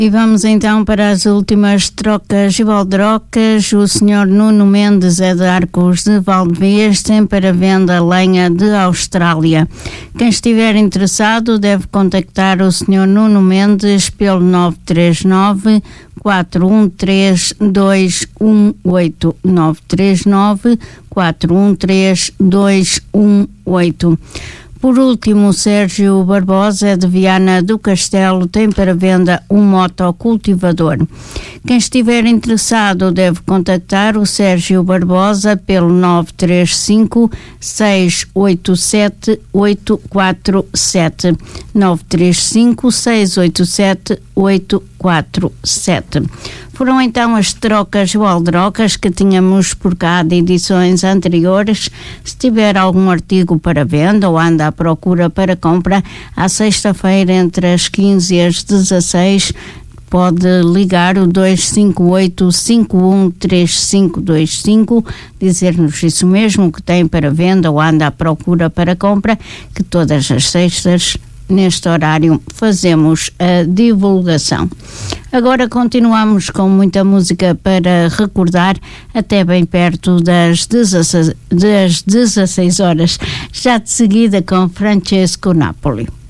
E vamos então para as últimas trocas e baldrocas. O Sr. Nuno Mendes é de Arcos de Valdevez, tem para venda lenha de Austrália. Quem estiver interessado deve contactar o Sr. Nuno Mendes pelo 939 413 218 939 413 218. Por último, o Sérgio Barbosa, de Viana do Castelo, tem para venda um motocultivador. Quem estiver interessado deve contactar o Sérgio Barbosa pelo 935 687 847 935 687 847. Foram então as trocas ou aldrocas que tínhamos por cá de edições anteriores. Se tiver algum artigo para venda ou anda à procura para compra, à sexta-feira entre as 15 e as 16, pode ligar o 258-513525, dizer-nos isso mesmo, que tem para venda ou anda à procura para compra, que todas as sextas, neste horário, fazemos a divulgação. Agora continuamos com muita música para recordar, até bem perto das 16 horas, já de seguida com Francesco Napoli.